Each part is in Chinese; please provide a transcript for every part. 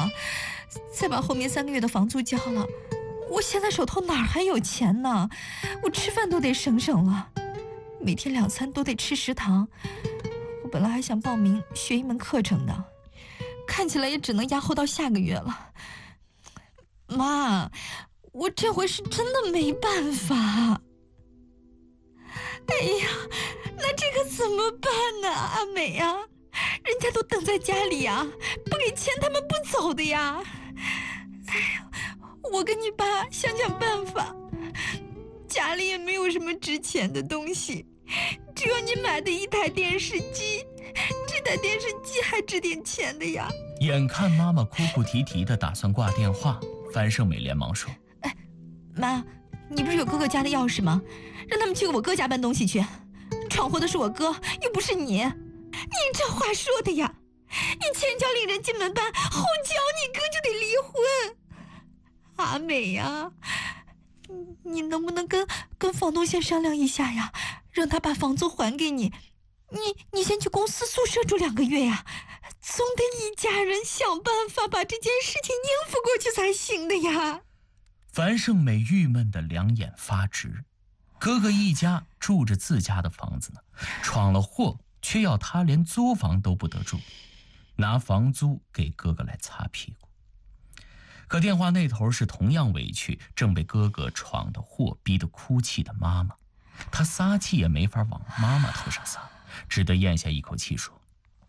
再把后面3个月的房租交了，我现在手头哪还有钱呢？我吃饭都得省了，每天2餐都得吃食堂。我本来还想报名学一门课程的，看起来也只能压后到下个月了。妈，我这回是真的没办法。哎呀，那这可怎么办呢？阿美呀，人家都等在家里呀，不给钱他们不走的呀。哎呀，我跟你爸想办法，家里也没有什么值钱的东西，只有你买的一台电视机，这台电视机还值点钱的呀。 眼看妈妈哭哭啼啼的打算挂电话，樊胜美连忙说： 妈，你不是有哥哥家的钥匙吗？让他们去我哥家搬东西去，闯祸的是我哥，又不是你。你这话说的呀，你前脚领人进门办，后脚你哥就得离婚。阿美呀，你能不能跟房东先商量一下呀，让他把房租还给你。你先去公司宿舍住2个月呀，总得一家人想办法把这件事情应付过去才行的呀。 樊胜美郁闷的两眼发直，哥哥一家住着自家的房子呢，闯了祸却要他连租房都不得住，拿房租给哥哥来擦屁股。可电话那头是同样委屈，正被哥哥闯的祸逼得哭泣的妈妈，她撒气也没法往妈妈头上撒，只得咽下一口气说：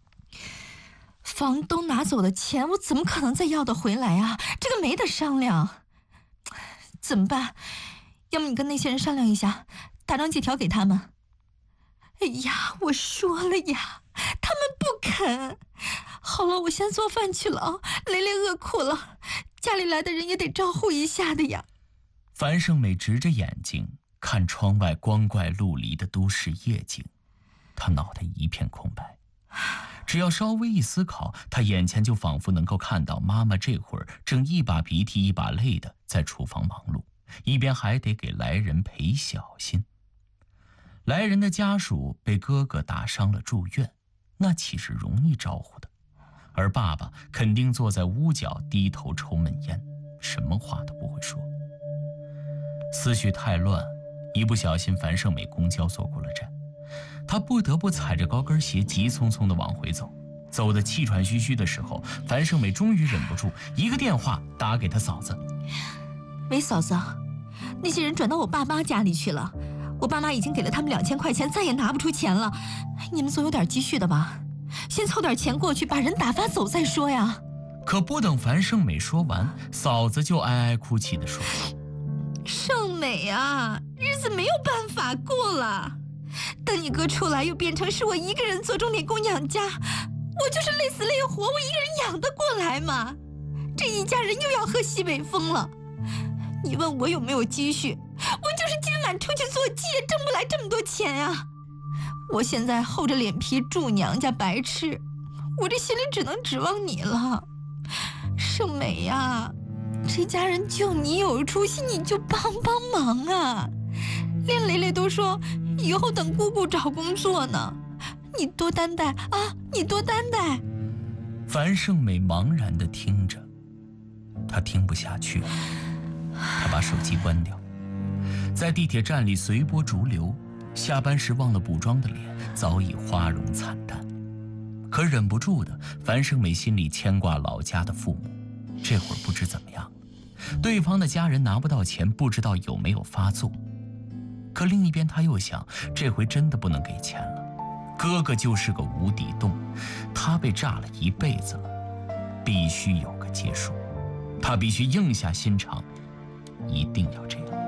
房东拿走的钱我怎么可能再要得回来啊，这个没得商量。怎么办？要么你跟那些人商量一下，打张借条给他们。哎呀，我说了呀，他们不肯。好了，我先做饭去了啊，累累饿苦了，家里来的人也得招呼一下的呀。 樊胜美直着眼睛看窗外光怪陆离的都市夜景，她脑袋一片空白。只要稍微一思考，她眼前就仿佛能够看到妈妈这会儿正一把鼻涕一把泪的在厨房忙碌，一边还得给来人赔小心。来人的家属被哥哥打伤了住院，那岂是容易招呼的？而爸爸肯定坐在屋角低头抽闷烟，什么话都不会说。思绪太乱，一不小心樊胜美公交坐过了站，她不得不踩着高跟鞋急匆匆地往回走。走得气喘吁吁的时候，樊胜美终于忍不住一个电话打给她嫂子： 喂，嫂子，那些人转到我爸妈家里去了，我爸妈已经给了他们2000块钱，再也拿不出钱了。你们总有点积蓄的吧？先凑点钱过去，把人打发走再说呀。 可不等樊胜美说完，嫂子就哀哀哭泣地说： 胜美啊，日子没有办法过了。等你哥出来，又变成是我一个人做钟点工养家，我就是累死累活，我一个人养得过来吗？这一家人又要喝西北风了。你问我有没有积蓄，我就是今晚出去做鸡也挣不来这么多钱呀。我现在厚着脸皮住娘家白吃，我这心里只能指望你了。胜美呀，这家人就你有出息，你就帮帮忙啊。连蕾蕾都说以后等姑姑找工作呢，你多担待啊，你多担待。 樊胜美茫然地听着，她听不下去了，她把手机关掉，在地铁站里随波逐流，下班时忘了补妆的脸早已花容惨淡。可忍不住的，樊胜美心里牵挂老家的父母，这会儿不知怎么样，对方的家人拿不到钱，不知道有没有发作。可另一边她又想，这回真的不能给钱了，哥哥就是个无底洞，他被炸了一辈子了，必须有个结束，他必须硬下心肠，一定要这样。